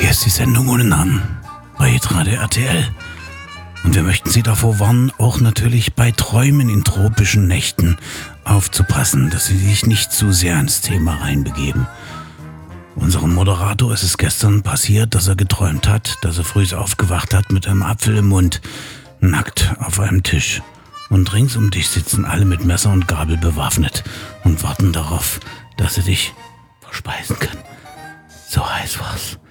Hier ist die Sendung ohne Namen bei Radio RTL. Und wir möchten Sie davor warnen, auch natürlich bei Träumen in tropischen Nächten aufzupassen, dass Sie sich nicht zu sehr ins Thema reinbegeben. Unserem Moderator ist es gestern passiert, dass er geträumt hat, dass er früh aufgewacht hat mit einem Apfel im Mund, nackt auf einem Tisch. Und rings um dich sitzen alle mit Messer und Gabel bewaffnet und warten darauf, dass sie dich verspeisen können. So heiß war's.